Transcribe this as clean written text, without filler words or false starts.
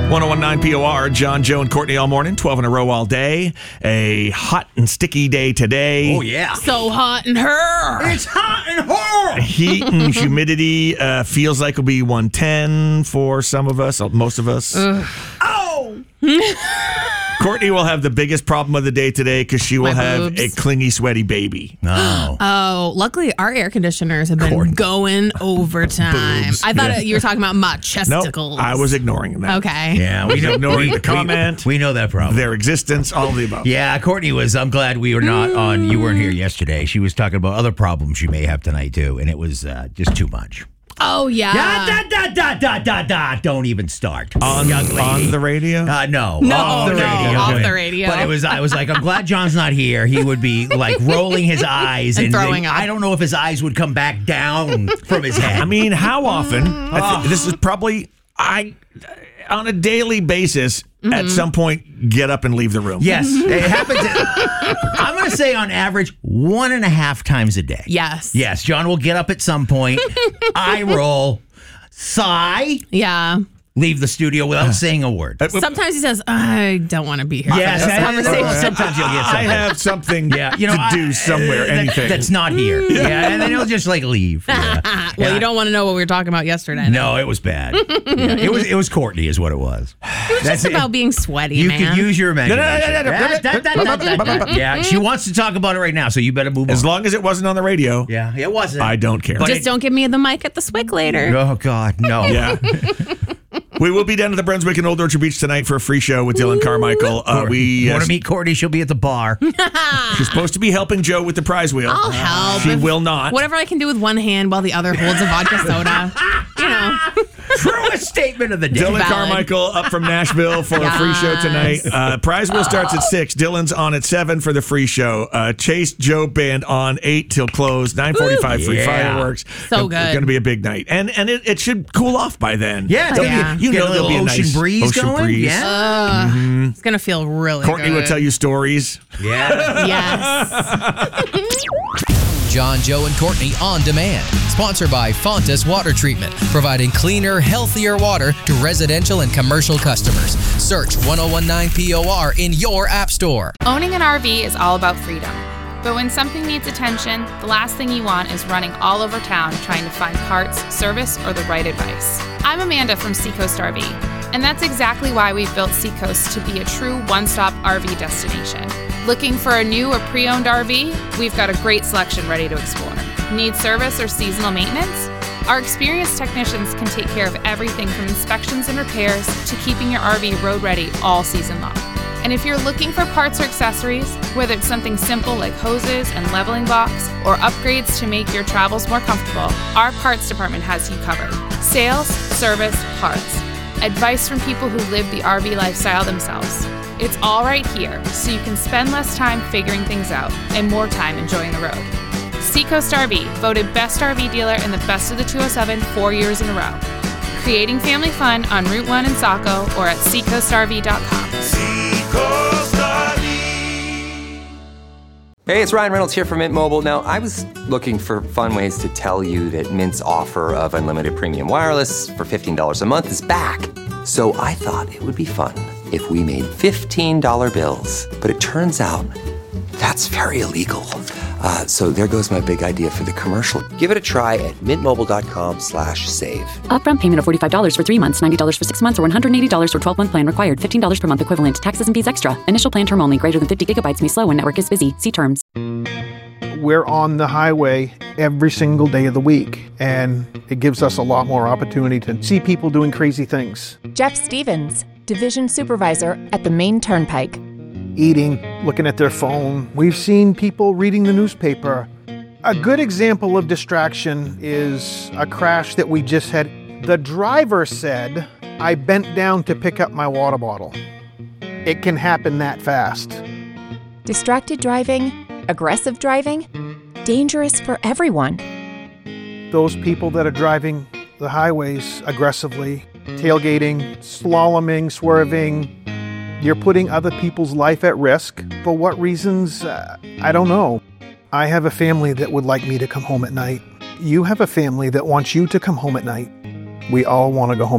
1019 POR, John, Joe, and Courtney all morning, 12 in a row all day. A hot and sticky day today. Oh, yeah. So hot in her. It's hot in her. Heat and humidity feels like it'll be 110 for some of us, most of us. Oh! Courtney will have the biggest problem of the day today because she will My have boobs. a clingy, sweaty baby. No. Oh, luckily our air conditioners have been going overtime. Boobs. I thought you were talking about my Nope, chesticles. I was ignoring that. Okay. Yeah, we know. Ignoring the comment. We know that problem. Their existence, all of the above. Yeah, Courtney was. I'm glad we were not on. You weren't here yesterday. She was talking about other problems you may have tonight too, and it was just too much. Oh, yeah. Don't even start. On the radio? No. No, Off the no, radio. off the radio. But I was like, I'm glad John's not here. He would be like rolling his eyes And throwing up. I don't know if his eyes would come back down from his head. I mean, how often? This is probably on a daily basis. At some point, get up and leave the room. Yes, it happens. I'm going to say on average 1.5 times a day. Yes. Yes, John will get up at some point, eye roll, sigh, Yeah. leave the studio without saying a word. Sometimes he says, I don't want to be here. Yes, for this conversation. sometimes you'll get I something. have something Yeah, to do somewhere, anything. that's not here. Yeah, and then he'll just like leave. Yeah. Well, you don't want to know what we were talking about yesterday. No, it was bad. Yeah, it was Courtney, is what it was. It was just about being sweaty, You man. could use your imagination. No. Yeah, she wants to talk about it right now, so you better move As on. long as it wasn't on the radio, Yeah, it wasn't. I don't care. Just don't give me the mic at the Swick later. Oh God, no. Yeah. We will be down to the Brunswick and Old Orchard Beach tonight for a free show with Dylan Carmichael. You want to meet Courtney? She'll be at the bar. She's supposed to be helping Joe with the prize wheel. I'll help. She will not. Whatever I can do with one hand while the other holds a vodka soda. You know. Truest statement of the day. Dylan Valid. Carmichael up from Nashville for a free show tonight. Prize wheel starts at 6. Dylan's on at 7 for the free show. Chase Joe Band on 8 till close. 9:45 free fireworks. So good. It's going to be a big night. And it should cool off by then. Yeah, You know, a there'll little be a ocean nice breeze ocean going. breeze. Yeah. It's going to feel really Courtney good. will tell you stories. Yeah. Yes. John, Joe, and Courtney on demand. Sponsored by Fontas Water Treatment, providing cleaner, healthier water to residential and commercial customers. Search 1019 POR in your app store. Owning an RV is all about freedom. But when something needs attention, the last thing you want is running all over town trying to find parts, service, or the right advice. I'm Amanda from Seacoast RV, and that's exactly why we've built Seacoast to be a true one-stop RV destination. Looking for a new or pre-owned RV? We've got a great selection ready to explore. Need service or seasonal maintenance? Our experienced technicians can take care of everything from inspections and repairs to keeping your RV road ready all season long. And if you're looking for parts or accessories, whether it's something simple like hoses and leveling blocks or upgrades to make your travels more comfortable, our parts department has you covered. Sales, service, parts. Advice from people who live the RV lifestyle themselves. It's all right here, so you can spend less time figuring things out and more time enjoying the road. Seacoast RV, voted Best RV Dealer in the Best of the 207 4 years in a row. Creating family fun on Route 1 in Saco or at seacoastrv.com. Seacoast RV. Hey, it's Ryan Reynolds here from Mint Mobile. Now, I was looking for fun ways to tell you that Mint's offer of unlimited premium wireless for $15 a month is back. So I thought it would be fun if we made $15 bills. But it turns out that's very illegal. So there goes my big idea for the commercial. Give it a try at mintmobile.com/save. Upfront payment of $45 for 3 months, $90 for 6 months, or $180 for 12-month plan required. $15 per month equivalent. Taxes and fees extra. Initial plan term only. Greater than 50 gigabytes may slow when network is busy. See terms. We're on the highway every single day of the week, and it gives us a lot more opportunity to see people doing crazy things. Jeff Stevens, Division Supervisor at the Maine Turnpike. Eating, looking at their phone. We've seen people reading the newspaper. A good example of distraction is a crash that we just had. The driver said, I bent down to pick up my water bottle. It can happen that fast. Distracted driving, aggressive driving, dangerous for everyone. Those people that are driving the highways aggressively, tailgating, slaloming, swerving, you're putting other people's life at risk. For what reasons? I don't know. I have a family that would like me to come home at night. You have a family that wants you to come home at night. We all want to go home